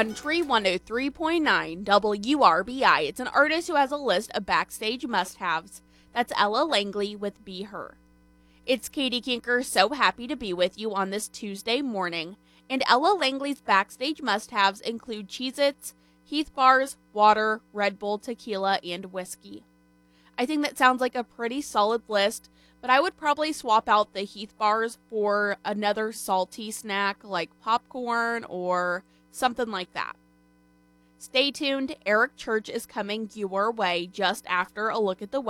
Country 103.9 WRBI. It's an artist who has a list of backstage must-haves. That's Ella Langley with Be Her. It's Katie Kinker, so happy to be with you on this Tuesday morning. And Ella Langley's backstage must-haves include Cheez-Its, Heath bars, water, Red Bull, tequila, and whiskey. I think that sounds like a pretty solid list, but I would probably swap out the Heath bars for another salty snack like popcorn or something like that. Stay tuned. Eric Church is coming your way just after a look at the